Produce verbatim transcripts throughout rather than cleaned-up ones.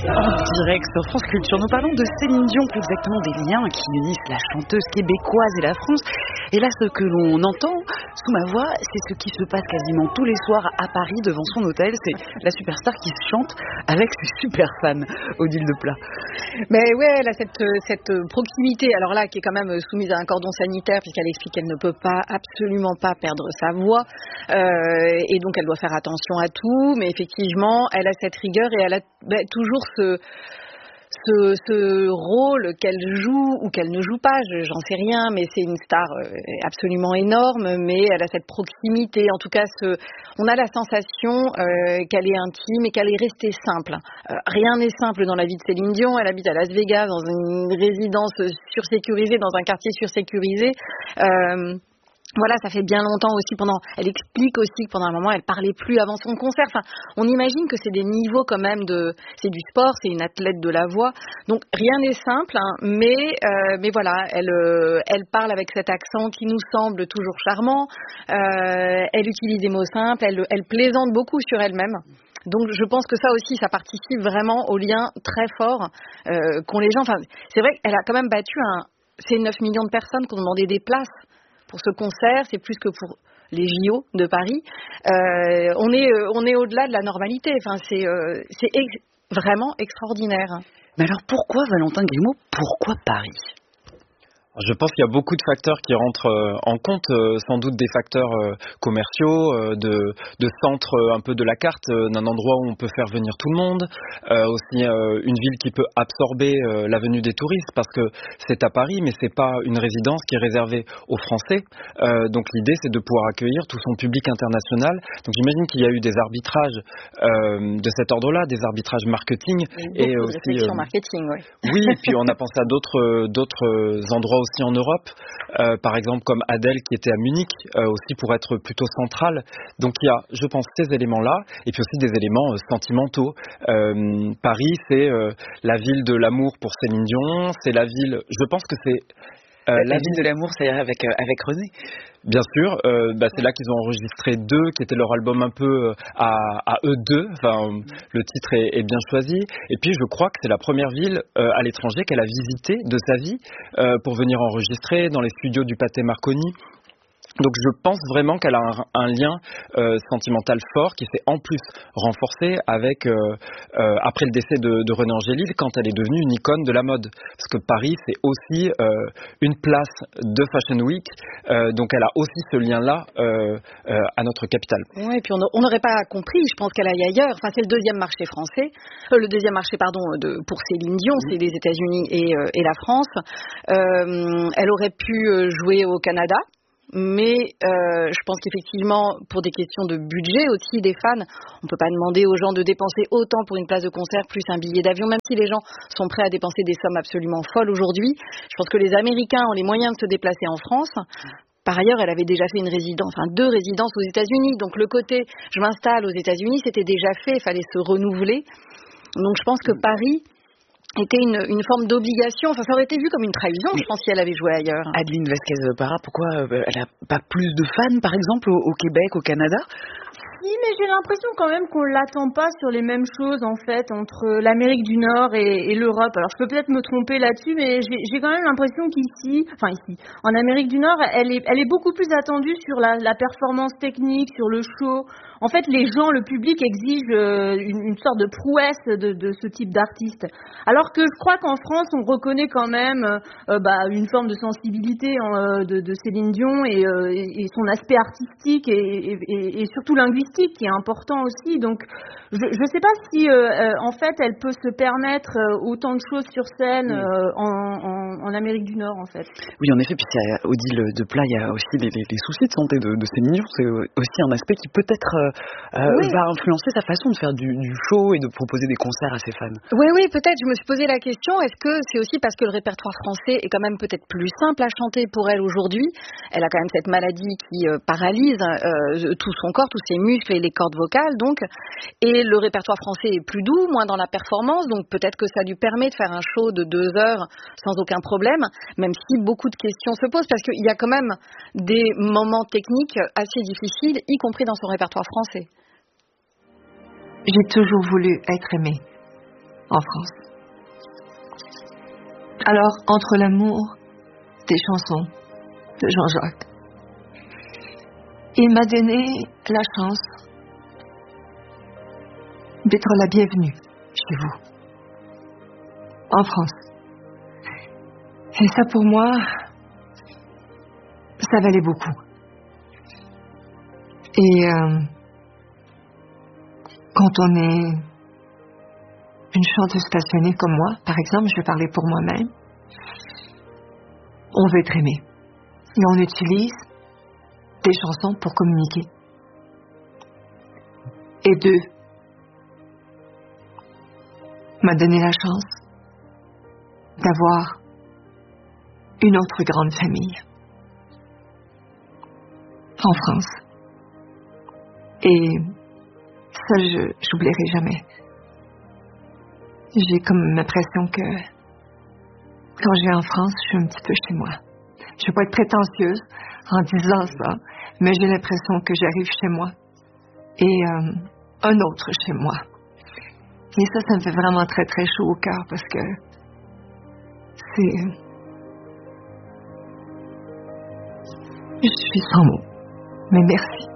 En direct sur France Culture, nous parlons de Céline Dion, plus exactement des liens qui unissent la chanteuse québécoise et la France. Et là, ce que l'on entend sous ma voix, c'est ce qui se passe quasiment tous les soirs à Paris devant son hôtel. C'est la superstar qui chante avec ses super fans, Odile Deplat. Mais ouais, elle a cette, cette proximité, alors là, qui est quand même soumise à un cordon sanitaire, puisqu'elle explique qu'elle ne peut pas, absolument pas perdre sa voix. Euh, et donc, elle doit faire attention à tout. Mais effectivement, elle a cette rigueur et elle a ben, toujours ce... Ce, ce rôle qu'elle joue ou qu'elle ne joue pas, je, j'en sais rien, mais c'est une star absolument énorme, mais elle a cette proximité, en tout cas, ce, on a la sensation euh, qu'elle est intime et qu'elle est restée simple. Euh, rien n'est simple dans la vie de Céline Dion, elle habite à Las Vegas, dans une résidence sursécurisée, dans un quartier sursécurisé. Euh, Voilà, ça fait bien longtemps aussi pendant, elle explique aussi que pendant un moment, elle parlait plus avant son concert. Enfin, on imagine que c'est des niveaux quand même de, c'est du sport, c'est une athlète de la voix. Donc, rien n'est simple, hein, mais, euh, mais voilà, elle, euh, elle parle avec cet accent qui nous semble toujours charmant. Euh, elle utilise des mots simples, elle, elle plaisante beaucoup sur elle-même. Donc, je pense que ça aussi, ça participe vraiment au lien très fort euh, qu'ont les gens. Enfin, c'est vrai qu'elle a quand même battu un, c'est neuf millions de personnes qui ont demandé des places. Pour ce concert, c'est plus que pour les J O de Paris. Euh, on est, on est au-delà de la normalité. Enfin, c'est, euh, c'est ex- vraiment extraordinaire. Mais alors pourquoi Valentin Grimaud? Pourquoi Paris? Je pense qu'il y a beaucoup de facteurs qui rentrent en compte, sans doute des facteurs commerciaux, de, de centre un peu de la carte, d'un endroit où on peut faire venir tout le monde, euh, aussi euh, une ville qui peut absorber euh, la venue des touristes, parce que c'est à Paris, mais c'est pas une résidence qui est réservée aux Français. Euh, donc l'idée, c'est de pouvoir accueillir tout son public international. Donc j'imagine qu'il y a eu des arbitrages euh, de cet ordre-là, des arbitrages marketing et, et aussi euh, marketing, ouais. Oui, et puis on a pensé à d'autres d'autres endroits aussi en Europe, euh, par exemple comme Adèle qui était à Munich, euh, aussi pour être plutôt centrale. Donc il y a, je pense, ces éléments-là, et puis aussi des éléments euh, sentimentaux. Euh, Paris, c'est euh, la ville de l'amour pour Céline Dion, c'est la ville, je pense que c'est... Euh, la, la ville de l'amour, ça irait avec, euh, avec René. Bien sûr, euh, bah c'est là qu'ils ont enregistré Deux, qui était leur album un peu à, à eux deux. Enfin, le titre est, est bien choisi. Et puis, je crois que c'est la première ville euh, à l'étranger qu'elle a visité de sa vie euh, pour venir enregistrer dans les studios du Pathé Marconi. Donc je pense vraiment qu'elle a un, un lien euh, sentimental fort qui s'est en plus renforcé avec euh, euh, après le décès de, de René Angélil, quand elle est devenue une icône de la mode. Parce que Paris, c'est aussi euh, une place de Fashion Week, euh, donc elle a aussi ce lien-là euh, euh, à notre capitale. Oui, et puis on n'aurait pas compris, je pense qu'elle aille ailleurs. Enfin, c'est le deuxième marché français, euh, le deuxième marché, pardon, de, pour Céline Dion, mmh. c'est les États-Unis et, euh, et la France. Euh, elle aurait pu jouer au Canada. Mais euh, je pense qu'effectivement, pour des questions de budget aussi des fans, on ne peut pas demander aux gens de dépenser autant pour une place de concert plus un billet d'avion, même si les gens sont prêts à dépenser des sommes absolument folles aujourd'hui. Je pense que les Américains ont les moyens de se déplacer en France. Par ailleurs, elle avait déjà fait une résidence, enfin deux résidences aux États-Unis. Donc le côté « je m'installe aux États-Unis », c'était déjà fait, il fallait se renouveler. Donc je pense que Paris était une, une forme d'obligation, enfin ça aurait été vu comme une trahison, je pense, si elle avait joué ailleurs. Adeline Vasquez-Para, pourquoi euh, elle n'a pas plus de fans, par exemple, au, au Québec, au Canada? Si, mais j'ai l'impression quand même qu'on l'attend pas sur les mêmes choses, en fait, entre l'Amérique du Nord et, et l'Europe. Alors, je peux peut-être me tromper là-dessus, mais j'ai, j'ai quand même l'impression qu'ici, enfin ici, en Amérique du Nord, elle est, elle est beaucoup plus attendue sur la, la performance technique, sur le show. En fait, les gens, le public exige euh, une, une sorte de prouesse de, de ce type d'artiste. Alors que je crois qu'en France, on reconnaît quand même euh, bah, une forme de sensibilité euh, de, de Céline Dion et, euh, et, et son aspect artistique et, et, et surtout linguistique qui est important aussi. Donc, je ne sais pas si, euh, en fait, elle peut se permettre euh, autant de choses sur scène euh, en, en, en Amérique du Nord, en fait. Oui, en effet. Puis, c'est Odile Deplat, il y a aussi les, les, les soucis de santé de, de Céline Dion. C'est aussi un aspect qui peut-être euh, euh, oui. va influencer sa façon de faire du, du show et de proposer des concerts à ses fans. Oui, oui, peut-être. Je me suis posé la question, est-ce que c'est aussi parce que le répertoire français est quand même peut-être plus simple à chanter pour elle aujourd'hui? Elle a quand même cette maladie qui euh, paralyse euh, tout son corps, tous ses muscles et les cordes vocales, donc. Et le répertoire français est plus doux, moins dans la performance, donc peut-être que ça lui permet de faire un show de deux heures sans aucun problème, même si beaucoup de questions se posent, parce qu'il y a quand même des moments techniques assez difficiles, y compris dans son répertoire français. J'ai toujours voulu être aimée. en France. Alors, entre l'amour des chansons de Jean-Jacques, il m'a donné la chance d'être la bienvenue chez vous, en France. Et ça, pour moi, ça valait beaucoup. Et euh, quand on est une chanteuse passionnée comme moi, par exemple, je vais parler pour moi-même, on veut être aimé. Et on utilise des chansons pour communiquer. Et deux, m'a donné la chance d'avoir une autre grande famille en France. Et ça, je j'oublierai jamais. J'ai comme l'impression que quand je vais en France, je suis un petit peu chez moi. Je ne veux pas être prétentieuse en disant ça, mais j'ai l'impression que j'arrive chez moi et euh, un autre chez moi. Et ça, ça me fait vraiment très très chaud au cœur parce que c'est... Je suis sans mots, mais merci.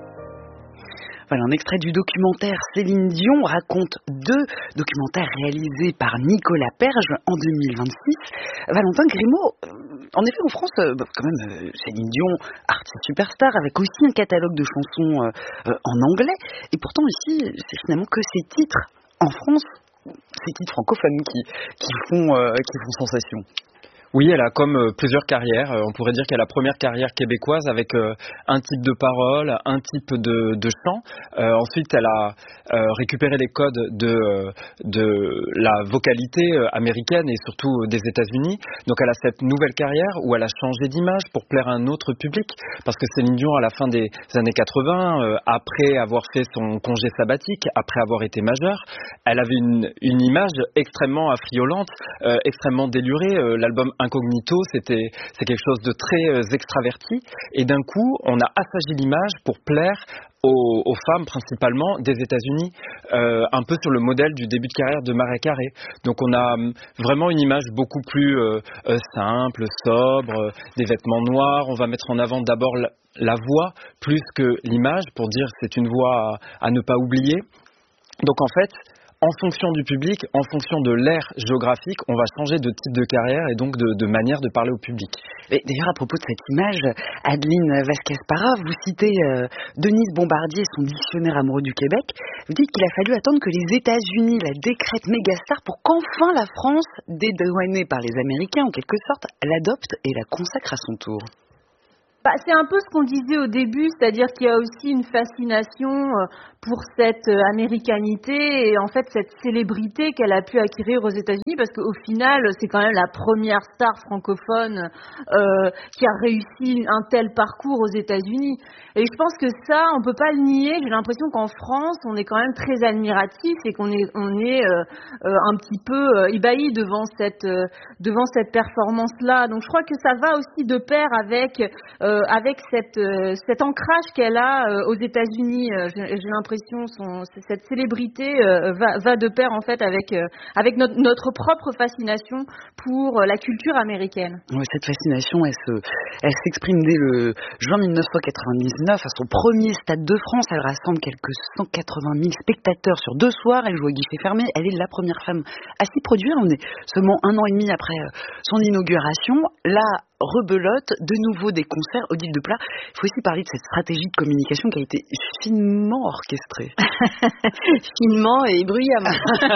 Voilà, un extrait du documentaire Céline Dion raconte deux documentaires réalisés par Nicolas Perge en deux mille vingt-six. Valentin Grimaud, en effet en France, bah, quand même, Céline Dion, artiste superstar, avec aussi un catalogue de chansons euh, en anglais. Et pourtant ici, c'est finalement que ces titres en France, ces titres francophones qui, qui, font, euh, qui font sensation. Oui, elle a comme euh, plusieurs carrières. Euh, on pourrait dire qu'elle a la première carrière québécoise avec euh, un type de parole, un type de, de chant. Euh, ensuite, elle a euh, récupéré les codes de, euh, de la vocalité euh, américaine et surtout euh, des États-Unis. Donc, elle a cette nouvelle carrière où elle a changé d'image pour plaire à un autre public. Parce que Céline Dion, à la fin des années quatre-vingts, euh, après avoir fait son congé sabbatique, après avoir été majeure, elle avait une, une image extrêmement affriolante, euh, extrêmement délurée. Euh, l'album Incognito, c'était, c'est quelque chose de très euh, extraverti. Et d'un coup, on a assagi l'image pour plaire aux, aux femmes principalement des États-Unis, euh, un peu sur le modèle du début de carrière de Mariah Carey. Donc on a euh, vraiment une image beaucoup plus euh, euh, simple, sobre, euh, des vêtements noirs. On va mettre en avant d'abord la, la voix plus que l'image pour dire que c'est une voix à, à ne pas oublier. Donc en fait, en fonction du public, en fonction de l'ère géographique, on va changer de type de carrière et donc de, de manière de parler au public. Et d'ailleurs, à propos de cette image, Adeline Vasquez-Para, vous citez euh, Denise Bombardier, son dictionnaire amoureux du Québec. Vous dites qu'il a fallu attendre que les États-Unis la décrètent mégastar pour qu'enfin la France, dédouanée par les Américains en quelque sorte, l'adopte et la consacre à son tour. Bah, c'est un peu ce qu'on disait au début, c'est-à-dire qu'il y a aussi une fascination pour cette américanité et en fait cette célébrité qu'elle a pu acquérir aux États-Unis, parce qu'au final, c'est quand même la première star francophone euh, qui a réussi un tel parcours aux États-Unis. Et je pense que ça, on peut pas le nier. J'ai l'impression qu'en France, on est quand même très admiratif et qu'on est, on est euh, euh, un petit peu euh, ébahi devant cette, euh, devant cette performance-là. Donc je crois que ça va aussi de pair avec euh, Euh, avec cette, euh, cet ancrage qu'elle a euh, aux États-Unis. Euh, j'ai, j'ai l'impression son, cette célébrité euh, va, va de pair en fait avec, euh, avec notre, notre propre fascination pour euh, la culture américaine. Oui, cette fascination, elle, se, elle s'exprime dès le juin mille neuf cent quatre-vingt-dix-neuf à son premier Stade de France. Elle rassemble quelques cent quatre-vingt mille spectateurs sur deux soirs. Elle joue à guichet fermé. Elle est la première femme à s'y produire. On est seulement un an et demi après son inauguration. Là, rebelote, de nouveau des concerts, Odile de Plat. Il faut aussi parler de cette stratégie de communication qui a été finement orchestrée. Finement et bruyamment.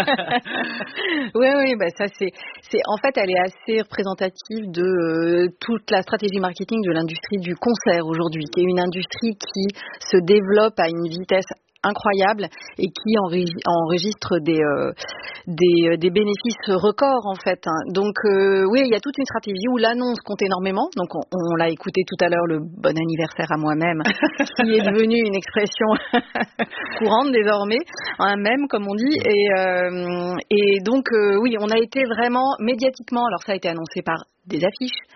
oui, oui, bah ça c'est, c'est, en fait, elle est assez représentative de euh, toute la stratégie marketing de l'industrie du concert aujourd'hui, qui est une industrie qui se développe à une vitesse incroyable et qui enregistre des, euh, des, des bénéfices records en fait. Donc euh, oui, il y a toute une stratégie où l'annonce compte énormément. Donc on, on l'a écouté tout à l'heure, le bon anniversaire à moi-même, qui est devenu une expression courante désormais, un mème comme on dit. Et, euh, et donc euh, oui, on a été vraiment médiatiquement, alors ça a été annoncé par des affiches,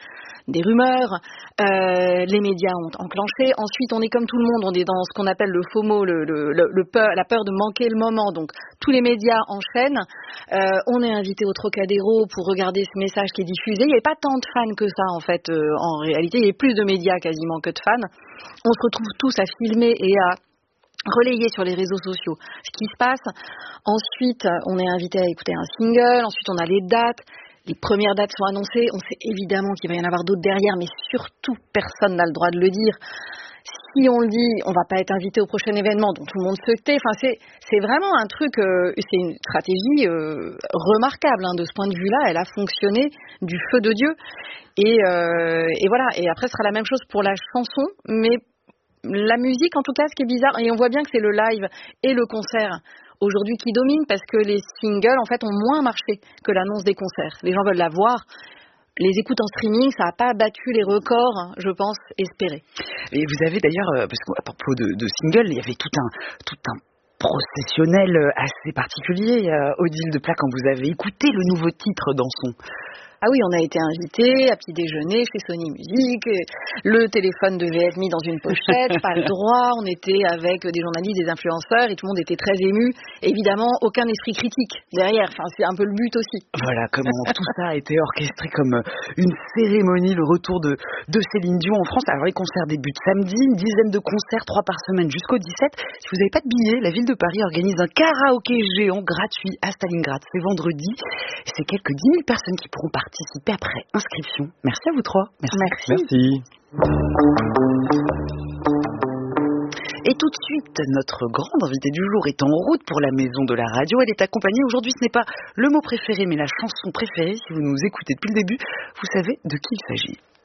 des rumeurs, euh, les médias ont enclenché. Ensuite, on est comme tout le monde, on est dans ce qu'on appelle le FOMO, le, le, le, le peur, la peur de manquer le moment. Donc, tous les médias enchaînent. Euh, on est invité au Trocadéro pour regarder ce message qui est diffusé. Il n'y avait pas tant de fans que ça, en fait. Euh, en réalité, il y avait plus de médias quasiment que de fans. On se retrouve tous à filmer et à relayer sur les réseaux sociaux ce qui se passe. Ensuite, on est invité à écouter un single. Ensuite, on a les dates. Les premières dates sont annoncées. On sait évidemment qu'il va y en avoir d'autres derrière, mais surtout, personne n'a le droit de le dire. Si on le dit, on va pas être invité au prochain événement dont tout le monde se tait. Enfin, c'est, c'est vraiment un truc, euh, c'est une stratégie euh, remarquable hein, de ce point de vue-là. Elle a fonctionné du feu de Dieu. Et, euh, et voilà. Et après, ce sera la même chose pour la chanson, mais la musique, en tout cas, ce qui est bizarre, et on voit bien que c'est le live et le concert aujourd'hui qui dominent parce que les singles, en fait, ont moins marché que l'annonce des concerts. Les gens veulent la voir. Les écoutes en streaming, ça n'a pas battu les records, je pense, espérés. Et vous avez d'ailleurs, parce qu'à propos de, de singles, il y avait tout un, tout un processionnel assez particulier, euh, Odile de Plat, quand vous avez écouté le nouveau titre d'Anson. Ah oui, on a été invités à petit déjeuner chez Sony Music. Le téléphone devait être mis dans une pochette, pas le droit. On était avec des journalistes, des influenceurs et tout le monde était très ému. Évidemment, aucun esprit critique derrière. Enfin, c'est un peu le but aussi. Voilà comment tout ça a été orchestré comme une cérémonie, le retour de, de Céline Dion en France. Alors les concerts débutent samedi, une dizaine de concerts, trois par semaine jusqu'au dix-sept. Si vous n'avez pas de billets, la ville de Paris organise un karaoké géant gratuit à Stalingrad. C'est vendredi. Et c'est quelques dix mille personnes qui pourront participer après inscription. Merci à vous trois. Merci. Merci. Et tout de suite, notre grande invitée du jour est en route pour la maison de la radio. Elle est accompagnée, aujourd'hui ce n'est pas le mot préféré, mais la chanson préférée. Si vous nous écoutez depuis le début, vous savez de qui il s'agit.